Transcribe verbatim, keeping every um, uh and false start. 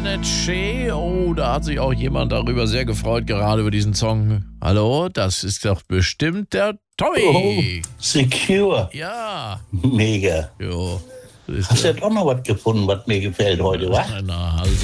nicht schön. Oh, da hat sich auch jemand darüber sehr gefreut, gerade über diesen Song. Hallo, das ist doch bestimmt der Tommy. Oh, Secure. Ja. Mega. Jo. Hast du ja doch noch was gefunden, was mir gefällt heute, wa? Na, also.